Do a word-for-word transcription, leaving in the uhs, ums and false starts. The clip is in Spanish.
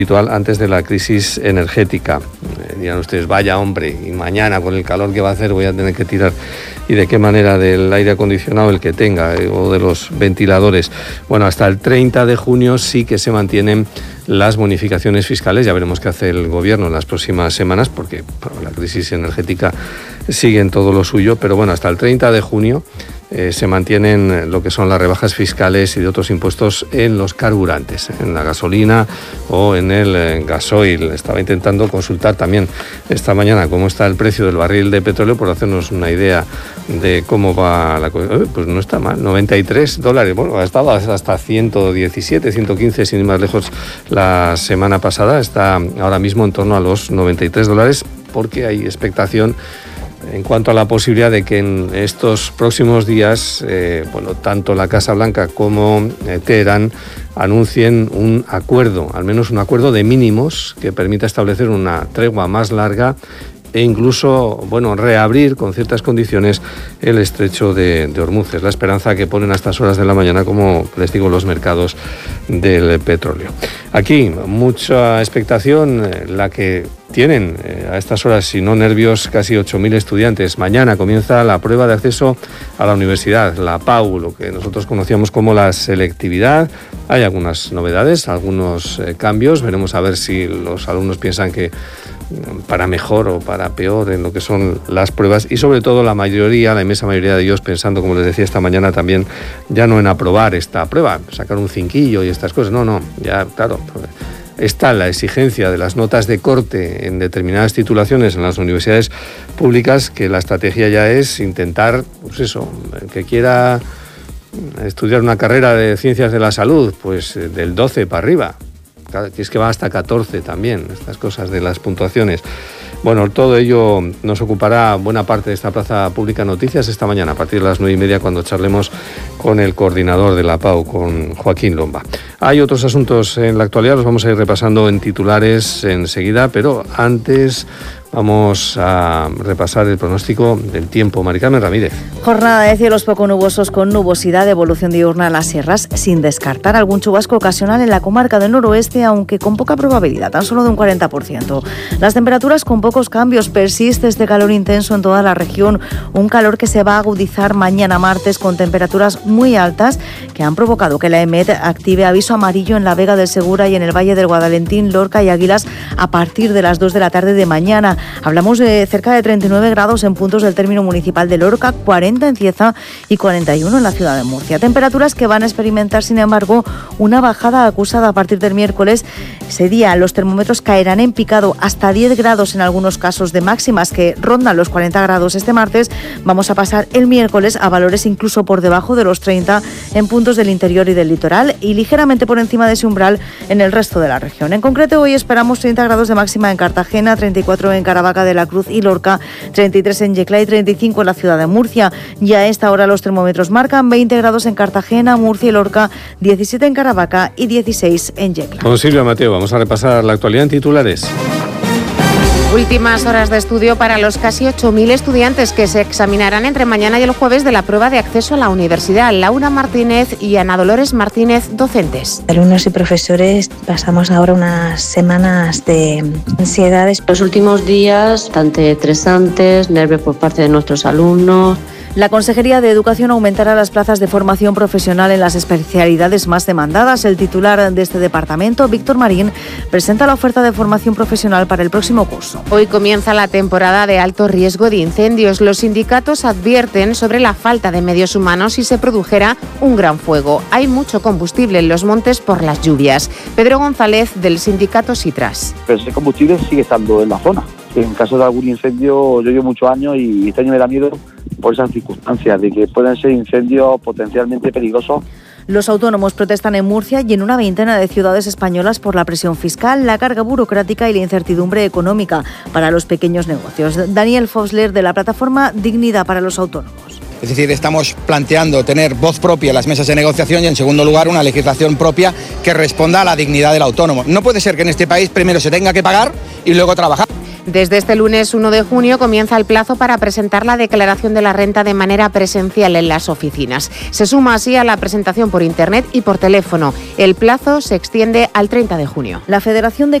habitual antes de la crisis energética. Eh, dirán ustedes, vaya hombre, y mañana con el calor que va a hacer voy a tener que tirar, y de qué manera, del aire acondicionado el que tenga, eh, o de los ventiladores. Bueno, hasta el treinta de junio sí que se mantienen las bonificaciones fiscales. Ya veremos qué hace el gobierno en las próximas semanas, porque bueno, la crisis energética sigue en todo lo suyo, pero bueno, hasta el treinta de junio Eh, se mantienen lo que son las rebajas fiscales y de otros impuestos en los carburantes, en la gasolina o en el en gasoil. Estaba intentando consultar también esta mañana cómo está el precio del barril de petróleo por hacernos una idea de cómo va la cosa. Pues no está mal, noventa y tres dólares. Bueno, ha estado hasta ciento diecisiete, ciento quince, sin ir más lejos, la semana pasada. Está ahora mismo en torno a los noventa y tres dólares, porque hay expectación en cuanto a la posibilidad de que en estos próximos días, eh, bueno, tanto la Casa Blanca como eh, Teherán anuncien un acuerdo, al menos un acuerdo de mínimos que permita establecer una tregua más larga e incluso, bueno, reabrir con ciertas condiciones el estrecho de, de Hormuz. Es la esperanza que ponen a estas horas de la mañana, como les digo, los mercados del petróleo. Aquí, mucha expectación, eh, la que tienen eh, a estas horas, si no nervios, casi ocho mil estudiantes. Mañana comienza la prueba de acceso a la universidad, la P A U, lo que nosotros conocíamos como la selectividad. Hay algunas novedades, algunos eh, cambios. Veremos a ver si los alumnos piensan que para mejor o para peor en lo que son las pruebas, y sobre todo la mayoría, la inmensa mayoría de ellos pensando, como les decía esta mañana también, ya no en aprobar esta prueba, sacar un cinquillo y estas cosas, no, no, ya claro, está la exigencia de las notas de corte en determinadas titulaciones en las universidades públicas, que la estrategia ya es intentar, pues eso, el que quiera estudiar una carrera de ciencias de la salud, pues del doce para arriba. Que es que va hasta catorce también, estas cosas de las puntuaciones. Bueno, todo ello nos ocupará buena parte de esta Plaza Pública Noticias esta mañana, a partir de las nueve y media, cuando charlemos con el coordinador de la P A U, con Joaquín Lomba. Hay otros asuntos en la actualidad, los vamos a ir repasando en titulares enseguida, pero antes vamos a repasar el pronóstico del tiempo. Mari Carmen Ramírez. Jornada de cielos poco nubosos con nubosidad, evolución diurna en las sierras, sin descartar algún chubasco ocasional en la comarca del noroeste, aunque con poca probabilidad, tan solo de un cuarenta por ciento. Las temperaturas con pocos cambios, persiste este calor intenso en toda la región, un calor que se va a agudizar mañana martes con temperaturas muy altas que han provocado que la EMET active aviso amarillo en la Vega del Segura y en el Valle del Guadalentín, Lorca y Águilas a partir de las dos de la tarde de mañana. Hablamos de cerca de treinta y nueve grados en puntos del término municipal de Lorca, cuarenta en Cieza y cuarenta y uno en la ciudad de Murcia. Temperaturas que van a experimentar, sin embargo, una bajada acusada a partir del miércoles. Ese día los termómetros caerán en picado hasta diez grados en algunos casos, de máximas que rondan los cuarenta grados este martes. Vamos a pasar el miércoles a valores incluso por debajo de los treinta en puntos del interior y del litoral, y ligeramente por encima de ese umbral en el resto de la región. En concreto, hoy esperamos treinta grados de máxima en Cartagena, treinta y cuatro en Caravaca de la Cruz y Lorca, treinta y tres en Yecla y treinta y cinco en la ciudad de Murcia. Ya a esta hora los termómetros marcan veinte grados en Cartagena, Murcia y Lorca, diecisiete en Caravaca y dieciséis en Yecla. Con Silvia Mateo vamos a repasar la actualidad en titulares. Últimas horas de estudio para los casi ocho mil estudiantes que se examinarán entre mañana y el jueves de la prueba de acceso a la universidad. Laura Martínez y Ana Dolores Martínez, docentes. Alumnos y profesores pasamos ahora unas semanas de ansiedades. Los últimos días, bastante estresantes, nervios por parte de nuestros alumnos. La Consejería de Educación aumentará las plazas de formación profesional en las especialidades más demandadas. El titular de este departamento, Víctor Marín, presenta la oferta de formación profesional para el próximo curso. Hoy comienza la temporada de alto riesgo de incendios. Los sindicatos advierten sobre la falta de medios humanos si se produjera un gran fuego. Hay mucho combustible en los montes por las lluvias. Pedro González, del sindicato Sitras. Pero ese combustible sigue estando en la zona. En caso de algún incendio, yo llevo muchos años y este año me da miedo por esas circunstancias de que pueden ser incendios potencialmente peligrosos. Los autónomos protestan en Murcia y en una veintena de ciudades españolas por la presión fiscal, la carga burocrática y la incertidumbre económica para los pequeños negocios. Daniel Fosler, de la plataforma Dignidad para los Autónomos. Es decir, estamos planteando tener voz propia en las mesas de negociación y, en segundo lugar, una legislación propia que responda a la dignidad del autónomo. No puede ser que en este país primero se tenga que pagar y luego trabajar. Desde este lunes uno de junio comienza el plazo para presentar la declaración de la renta de manera presencial en las oficinas. Se suma así a la presentación por internet y por teléfono. El plazo se extiende al treinta de junio. La Federación de